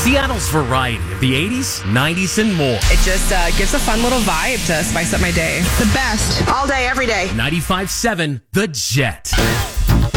Seattle's variety of the 80s, 90s, and more. It just gives a fun little vibe to spice up my day. The best. All day, every day. 95.7 The Jet.